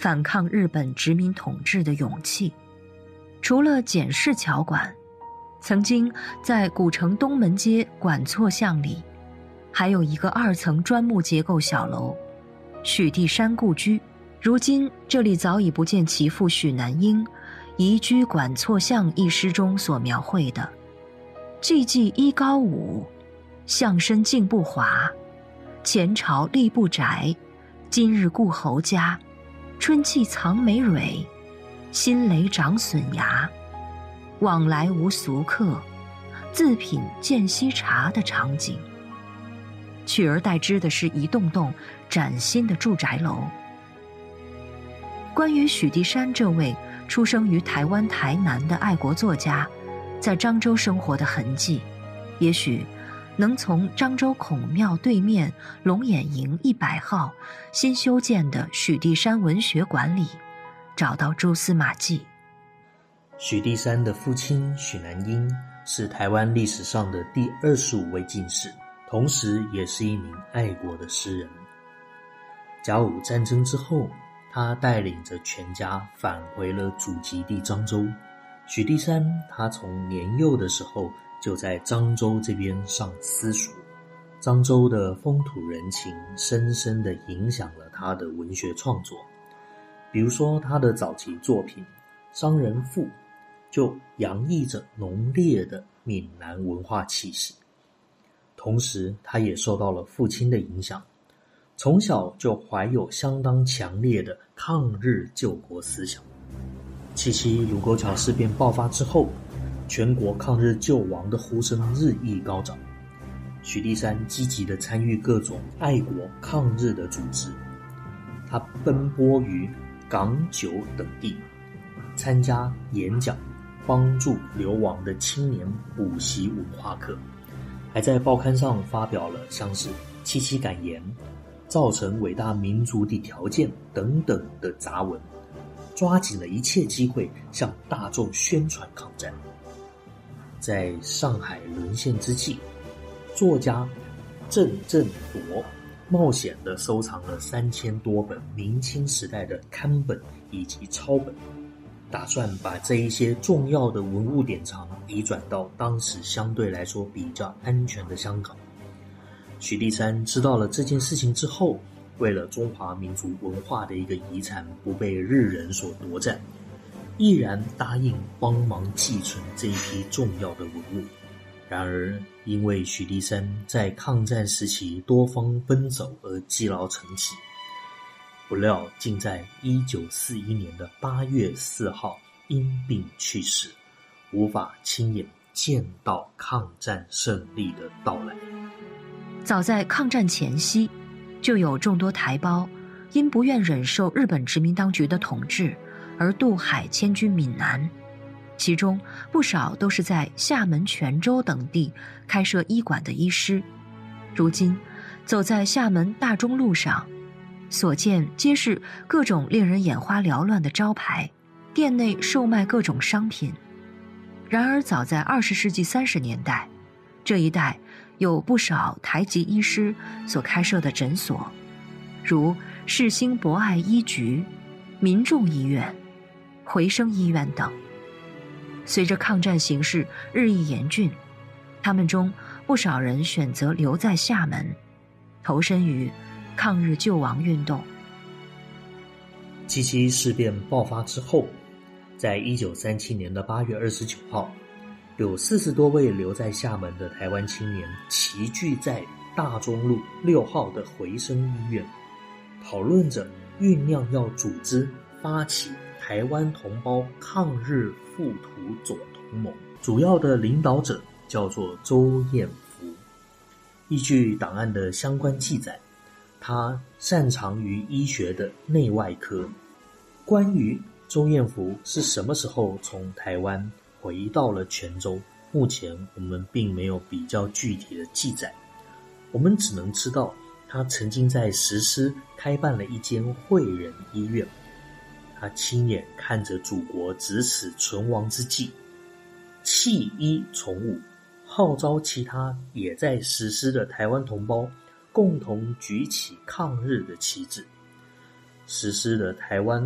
反抗日本殖民统治的勇气。除了简氏桥馆，曾经在古城东门街管错巷里，还有一个2层砖木结构小楼，许地山故居。如今这里早已不见其父许南英《移居管错巷》一诗中所描绘的寂寂衣高舞，巷深径不滑，前朝立不宅，今日故侯家，春气藏梅蕊，新雷长笋芽，往来无俗客，自品见溪茶的场景。取而代之的是一栋栋崭新的住宅楼。关于许地山这位出生于台湾台南的爱国作家在漳州生活的痕迹，也许能从漳州孔庙对面龙眼营100号新修建的许地山文学馆里找到蛛丝马迹。 许地山的父亲许南英是台湾历史上的第25位进士，同时也是一名爱国的诗人。甲午战争之后，他带领着全家返回了祖籍地漳州。许地山他从年幼的时候就在漳州这边上私塾，漳州的风土人情深深地影响了他的文学创作。比如说他的早期作品《商人赋》就洋溢着浓烈的闽南文化气息。同时他也受到了父亲的影响，从小就怀有相当强烈的抗日救国思想。77卢沟桥事变爆发之后，全国抗日救亡的呼声日益高涨。许地山积极地参与各种爱国抗日的组织，他奔波于港九等地，参加演讲，帮助流亡的青年补习文化课，还在报刊上发表了像是77感言、造成伟大民族的条件等等的杂文，抓紧了一切机会向大众宣传抗战。在上海沦陷之际，作家郑振铎冒险地收藏了3000多本明清时代的刊本以及抄本，打算把这一些重要的文物典藏移转到当时相对来说比较安全的香港。许地山知道了这件事情之后，为了中华民族文化的一个遗产不被日人所夺占，毅然答应帮忙寄存这一批重要的文物。然而因为许地山在抗战时期多方奔走而积劳成疾，不料竟在1941年的8月4号因病去世，无法亲眼见到抗战胜利的到来。 早在抗战前夕，就有众多台胞因不愿忍受日本殖民当局的统治而渡海迁居闽南，其中不少都是在厦门、泉州等地开设医馆的医师。如今走在厦门大中路上，所见皆是各种令人眼花缭乱的招牌，店内售卖各种商品。然而早在20世纪30年代，这一带有不少台籍医师所开设的诊所，如世兴博爱医局、民众医院、回生医院等。随着抗战形势日益严峻，他们中不少人选择留在厦门，投身于抗日救亡运动。 77事变爆发之后，在1937年的8月29号，有40多位留在厦门的台湾青年齐聚在大中路6号的回生医院，讨论着酝酿要组织发起台湾同胞抗日复土左同盟，主要的领导者叫做周彦福。依据档案的相关记载，他擅长于医学的内外科。关于周彦福是什么时候从台湾回到了泉州，目前我们并没有比较具体的记载，我们只能知道他曾经在石狮开办了一间惠仁医院，他亲眼看着祖国咫尺存亡之际，弃医从武，号召其他也在石狮的台湾同胞共同举起抗日的旗帜。石狮的台湾